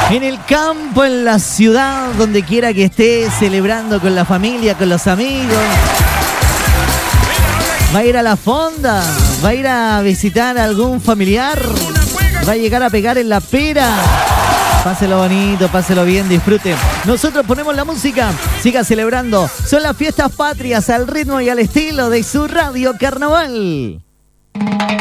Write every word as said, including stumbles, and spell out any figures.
En el campo, en la ciudad, donde quiera que esté, celebrando con la familia, con los amigos. Va a ir a la fonda, va a ir a visitar a algún familiar, va a llegar a pegar en la pera. Páselo bonito, páselo bien, disfrute. Nosotros ponemos la música, siga celebrando. Son las fiestas patrias al ritmo y al estilo de su Radio Carnaval.